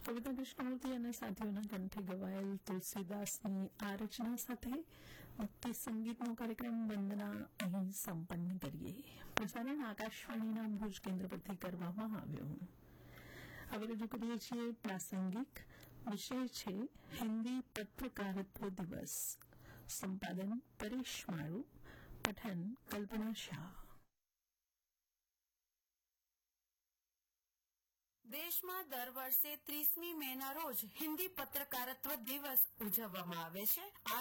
કવિતા કૃષ્ણમૂર્તિ અને સાથીઓના કંઠે ગવાયેલ તુલસીદાસની આ રચના સાથે ભક્તિ સંગીતનો કાર્યક્રમ વંદના અહીં સંપન્ન કરીએ. પ્રસારણ આકાશવાણીના ભુજ કેન્દ્ર પરથી કરવામાં આવ્યું. હવે રજૂ કરીએ છીએ પ્રાસંગિક. વિષય છે હિન્દી પત્રકારત્વ દિવસ. સંપાદન પરેશ માળુ. પઠન કલ્પના શાહ. દેશમાં દર વર્ષે 30મી મેના રોજ હિન્દી પત્રકારત્વ દિવસ ઉજવવામાં આવે છે.